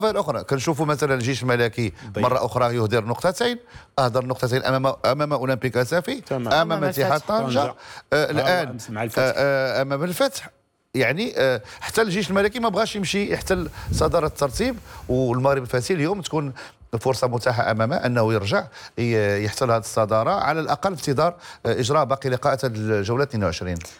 اخرى كنشوفوا مثلا الجيش الملكي مره اخرى يهدر نقطتين، اهدر نقطتين امام اولمبيك اسافي، امام اتحاد طنجه، الان مع الفتح. امام الفتح. يعني حتى الجيش الملكي ما بغاش يمشي يحتل صداره الترتيب، والمغرب الفتح اليوم تكون فرصه متاحه امامه انه يرجع يحتل هذه الصداره على الاقل في انتظار اجراء باقي لقاءات الجوله 22.